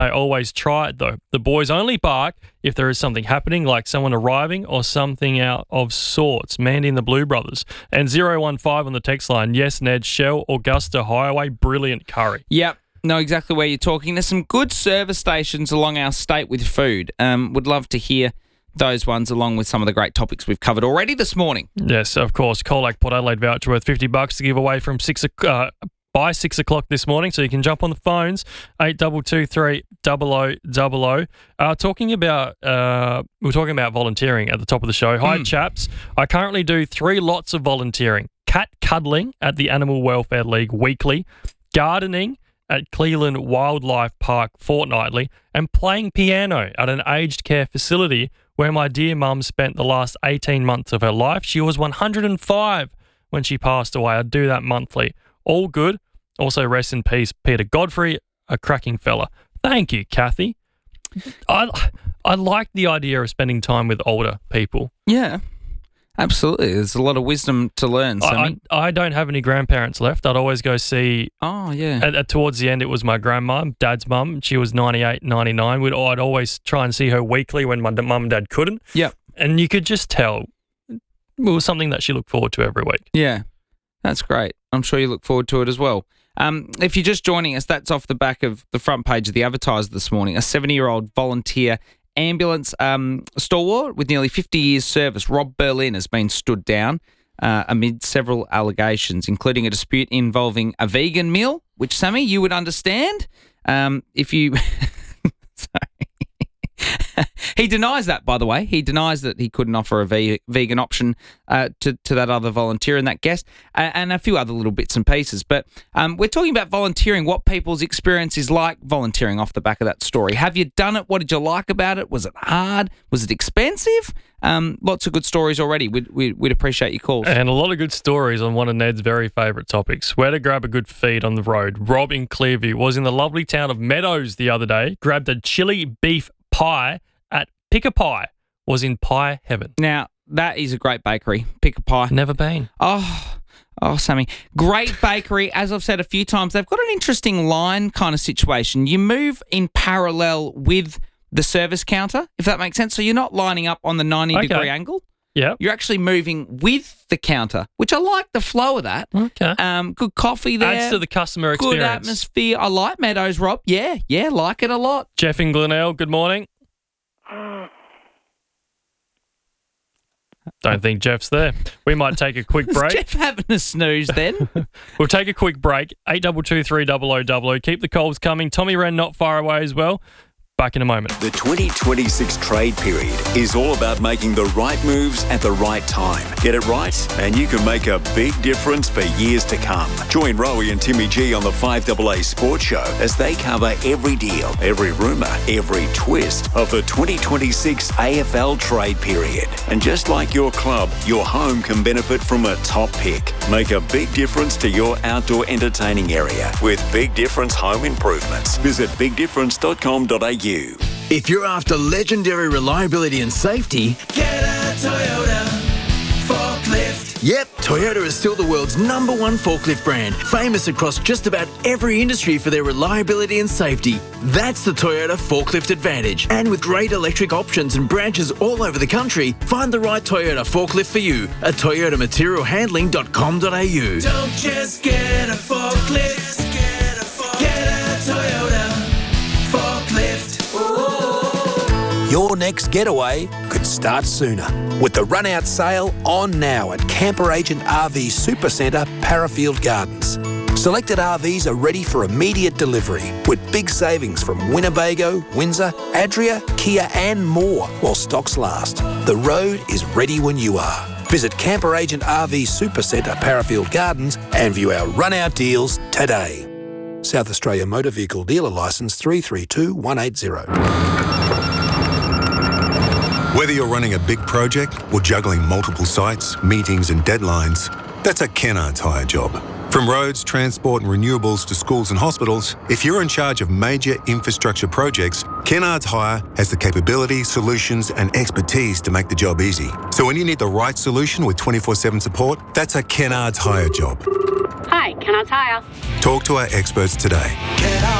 They always try it though. The boys only bark if there is something happening, like someone arriving or something out of sorts. Mandy and the Blue Brothers. And 015 on the text line. Yes, Ned, Shell, Augusta Highway, brilliant curry. Yep. Know exactly where you're talking. There's some good service stations along our state with food. Would love to hear those ones along with some of the great topics we've covered already this morning. Yes, of course. Colac Port Adelaide voucher worth $50 to give away from by 6 o'clock this morning, so you can jump on the phones, 8223 0000. We're talking about volunteering at the top of the show. Hi, chaps. I currently do 3 lots of volunteering. Cat cuddling at the Animal Welfare League weekly, gardening at Cleveland Wildlife Park fortnightly, and playing piano at an aged care facility where my dear mum spent the last 18 months of her life. She was 105 when she passed away. I do that monthly. All good. Also, rest in peace, Peter Godfrey, a cracking fella. Thank you, Kathy. I like the idea of spending time with older people. Yeah, absolutely. There's a lot of wisdom to learn, Sammy. I don't have any grandparents left. I'd always go see... Oh, yeah. Towards the end, it was my grandma, Dad's mum. She was 98, 99. I'd always try and see her weekly when my mum and dad couldn't. Yep. And you could just tell it was something that she looked forward to every week. Yeah. That's great. I'm sure you look forward to it as well. If you're just joining us, that's off the back of the front page of the Advertiser this morning. A 70-year-old volunteer ambulance stalwart with nearly 50 years' service, Rob Berlin, has been stood down amid several allegations, including a dispute involving a vegan meal, which, Sammy, you would understand if you... He denies that, by the way. He denies that he couldn't offer a vegan option to that other volunteer and that guest, and a few other little bits and pieces. But we're talking about volunteering, what people's experience is like volunteering off the back of that story. Have you done it? What did you like about it? Was it hard? Was it expensive? Lots of good stories already. We'd appreciate your calls. And a lot of good stories on one of Ned's very favourite topics, where to grab a good feed on the road. Rob in Clearview was in the lovely town of Meadows the other day, grabbed a chili beef pie at Pick a Pie. Was in pie heaven. Now, that is a great bakery, Pick a Pie. Never been. Oh, Sammy. Great bakery. As I've said a few times, they've got an interesting line kind of situation. You move in parallel with the service counter, if that makes sense. So you're not lining up on the 90-degree angle. Yeah. You're actually moving with the counter, which I like the flow of that. Okay. Good coffee there. Adds to the customer experience. Good atmosphere. I like Meadows, Rob. Yeah, like it a lot. Jeff in Glenelg, good morning. Don't think Jeff's there. We might take a quick break. Is Jeff having a snooze then? We'll take a quick break. 8223 0000. Keep the calls coming. Tommy Wren not far away as well. Back in a moment. The 2026 trade period is all about making the right moves at the right time. Get it right, and you can make a big difference for years to come. Join Rowie and Timmy G on the 5AA Sports Show as they cover every deal, every rumour, every twist of the 2026 AFL trade period. And just like your club, your home can benefit from a top pick. Make a big difference to your outdoor entertaining area with Big Difference Home Improvements. Visit bigdifference.com.au. If you're after legendary reliability and safety, get a Toyota forklift. Yep, Toyota is still the world's #1 forklift brand, famous across just about every industry for their reliability and safety. That's the Toyota Forklift Advantage. And with great electric options and branches all over the country, find the right Toyota forklift for you at toyotaMaterialhandling.com.au. Don't just get a forklift, get a Toyota forklift. Your next getaway could start sooner with the run-out sale on now at Camper Agent RV Supercentre, Parafield Gardens. Selected RVs are ready for immediate delivery with big savings from Winnebago, Windsor, Adria, Kia and more while stocks last. The road is ready when you are. Visit Camper Agent RV Supercentre, Parafield Gardens and view our run-out deals today. South Australia Motor Vehicle Dealer Licence 332180. Whether you're running a big project or juggling multiple sites, meetings and deadlines, that's a Kennards Hire job. From roads, transport and renewables to schools and hospitals, if you're in charge of major infrastructure projects, Kennards Hire has the capability, solutions and expertise to make the job easy. So when you need the right solution with 24/7 support, that's a Kennards Hire job. Hi, Kennards Hire. Talk to our experts today.